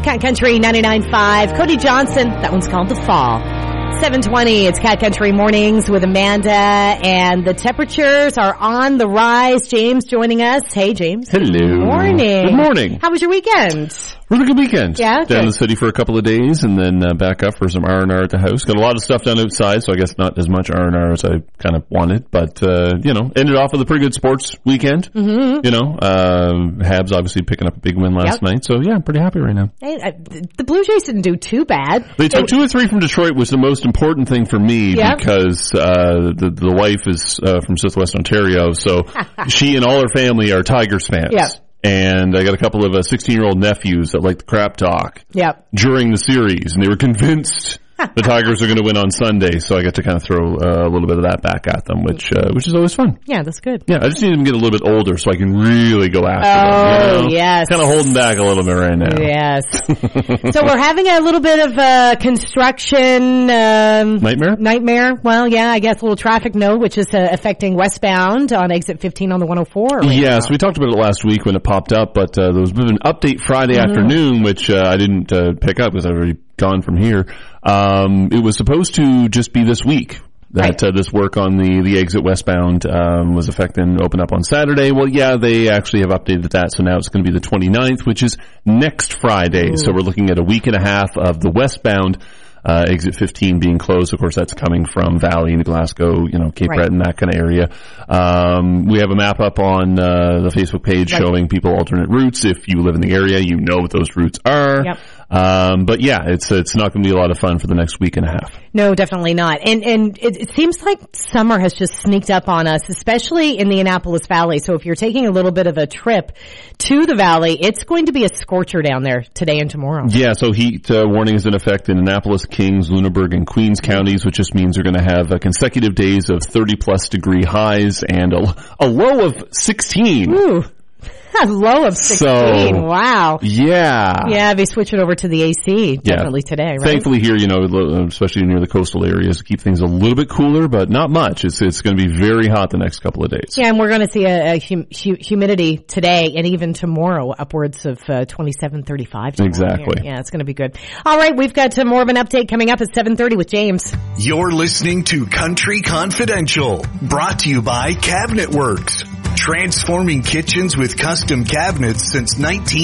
Cat Country 99.5. Cody Johnson. That one's called The Fall. 7:20. It's Cat Country Mornings with Amanda, and the temperatures are on the rise. James joining us. Hey, James. Hello. Good morning. Good morning. How was your weekend? Really good weekend. Yeah. Down in the city for a couple of days, and then back up for some R&R at the house. Got a lot of stuff done outside, so I guess not as much R&R as I kind of wanted, but ended off with a pretty good sports weekend. Mm-hmm. Habs obviously picking up a big win last night, so yeah, I'm pretty happy right now. Hey, the Blue Jays didn't do too bad. They took 2 or 3 from Detroit, was the most important thing for me because the wife is from Southwest Ontario, so she and all her family are Tigers fans. Yeah. And I got a couple of 16-year-old nephews that like the crap talk during the series, and they were convinced the Tigers are going to win on Sunday, so I got to kind of throw a little bit of that back at them, which is always fun. Yeah, that's good. Yeah, I just need them to get a little bit older so I can really go after them. Yes. Kind of holding back a little bit right now. Yes. So we're having a little bit of construction nightmare. Well, yeah, I guess a little traffic note, which is affecting westbound on exit 15 on the 104. Yes, we talked about it last week when it popped up, but there was a bit of an update Friday afternoon, which I didn't pick up because I've already gone from here. It was supposed to just be this week that this work on the exit westbound was affected and open up on Saturday. Well, yeah, they actually have updated that, so now it's going to be the 29th, which is next Friday. Ooh. So we're looking at a week and a half of the westbound exit 15 being closed. Of course, that's coming from Valley into Glasgow, Cape Breton, that kind of area. We have a map up on the Facebook page showing people alternate routes. If you live in the area, you know what those routes are. Yep. But yeah, it's not going to be a lot of fun for the next week and a half. No, definitely not. And it seems like summer has just sneaked up on us, especially in the Annapolis Valley. So if you're taking a little bit of a trip to the Valley, it's going to be a scorcher down there today and tomorrow. Yeah, so heat warning is in effect in Annapolis, Kings, Lunenburg, and Queens counties, which just means they're going to have consecutive days of 30-plus degree highs and a low of 16. Ooh. A low of 16. So, wow. Yeah. Yeah, they switch it over to the AC definitely today, right? Thankfully here, especially near the coastal areas, keep things a little bit cooler, but not much. It's going to be very hot the next couple of days. Yeah, and we're going to see a humidity today and even tomorrow, upwards of 27, 35. Exactly. Here. Yeah, it's going to be good. All right, we've got more of an update coming up at 7:30 with James. You're listening to Country Confidential, brought to you by Cabinet Works. Transforming kitchens with custom cabinets since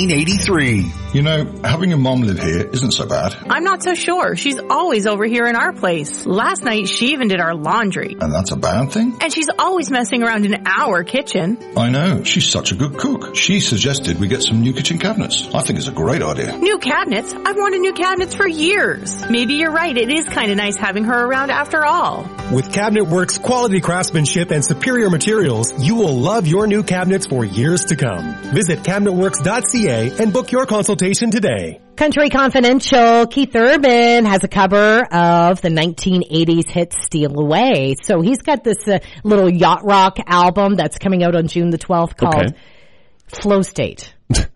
1983. Having your mom live here isn't so bad. I'm not so sure. She's always over here in our place. Last night, she even did our laundry. And that's a bad thing? And she's always messing around in our kitchen. I know. She's such a good cook. She suggested we get some new kitchen cabinets. I think it's a great idea. New cabinets? I've wanted new cabinets for years. Maybe you're right. It is kind of nice having her around after all. With Cabinet Works' quality craftsmanship and superior materials, you will love your new cabinets for years to come. Visit cabinetworks.ca and book your consultation today. Country Confidential, Keith Urban has a cover of the 1980s hit Steal Away. So he's got this little yacht rock album that's coming out on June the 12th called Flow State.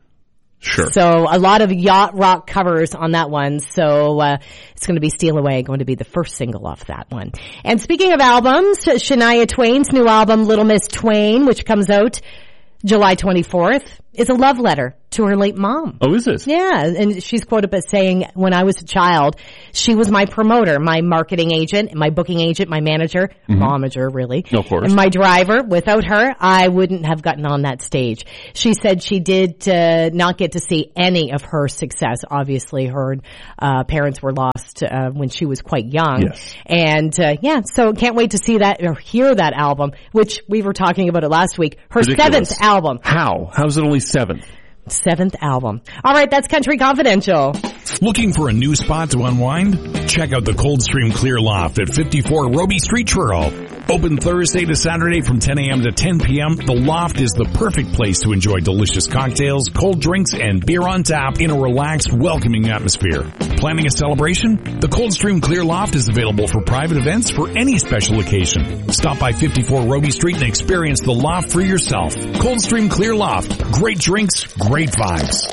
Sure. So a lot of yacht rock covers on that one. So it's going to be Steal Away, going to be the first single off that one. And speaking of albums, Shania Twain's new album, Little Miss Twain, which comes out July 24th, is a love letter to her late mom. Oh, is this? Yeah, and she's quoted as saying, when I was a child, she was my promoter, my marketing agent, my booking agent, my manager, momager, really. Of course. And my driver. Without her, I wouldn't have gotten on that stage. She said she did not get to see any of her success. Obviously, her parents were lost when she was quite young. Yes. And, so can't wait to see that or hear that album, which we were talking about it last week. Her Ridiculous. 7th album. How's it only 7th? 7th album. All right, that's Country Confidential. Looking for a new spot to unwind? Check out the Coldstream Clear Loft at 54 Roby Street, Truro. Open Thursday to Saturday from 10 a.m. to 10 p.m., the Loft is the perfect place to enjoy delicious cocktails, cold drinks, and beer on tap in a relaxed, welcoming atmosphere. Planning a celebration? The Coldstream Clear Loft is available for private events for any special occasion. Stop by 54 Roby Street and experience the Loft for yourself. Coldstream Clear Loft. Great drinks, great vibes.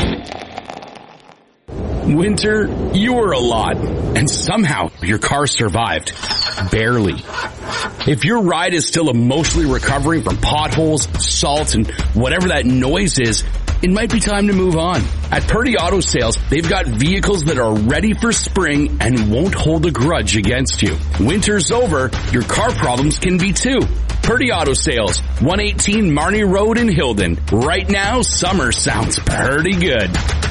Winter, you were a lot, and somehow your car survived. Barely. If your ride is still emotionally recovering from potholes, salt, and whatever that noise is, it might be time to move on. At Purdy Auto Sales, they've got vehicles that are ready for spring and won't hold a grudge against you. Winter's over, your car problems can be too. Purdy Auto Sales, 118 Marnie Road in Hilden. Right now, summer sounds pretty good.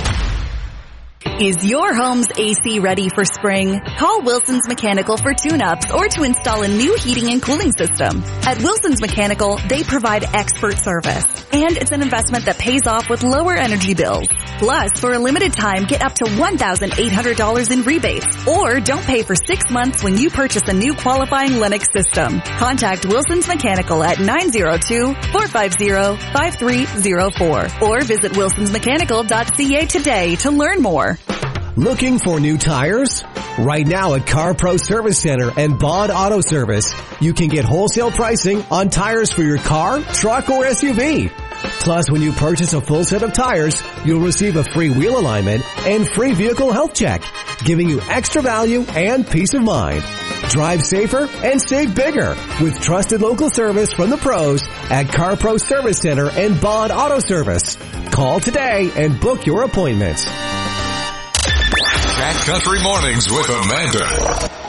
Is your home's AC ready for spring? Call Wilson's Mechanical for tune-ups or to install a new heating and cooling system. At Wilson's Mechanical, they provide expert service, and it's an investment that pays off with lower energy bills. Plus, for a limited time, get up to $1,800 in rebates, or don't pay for 6 months when you purchase a new qualifying Lennox system. Contact Wilson's Mechanical at 902-450-5304 or visit wilsonsmechanical.ca today to learn more. Looking for new tires? Right now at CarPro Service Center and Bond Auto Service, you can get wholesale pricing on tires for your car, truck, or SUV. Plus, when you purchase a full set of tires, you'll receive a free wheel alignment and free vehicle health check, giving you extra value and peace of mind. Drive safer and save bigger with trusted local service from the pros at CarPro Service Center and Bond Auto Service. Call today and book your appointment. Cat Country Mornings with Amanda.